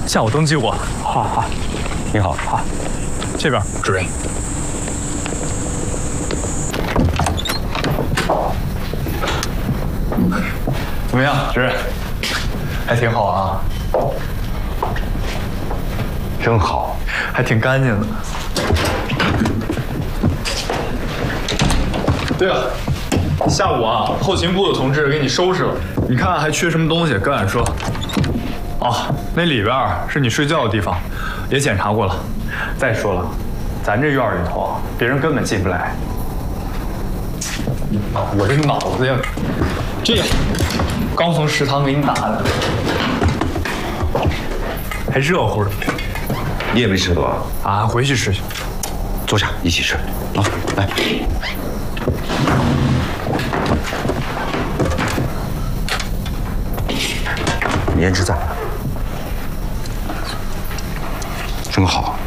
下午登记过。 好，你好，好， 这边， 主任。 怎么样，主任？还挺好啊。 真好， 还挺干净的。对了，下午啊，后勤部的同志给你收拾了，你看还缺什么东西，跟俺说。哦，那里边是你睡觉的地方，也检查过了。再说了，咱这院里头别人根本进不来。我这脑子呀，这样，刚从食堂给你打的，还热乎的。 你也没吃多啊，回去吃去。 坐下一起吃啊，来。颜值在，真好。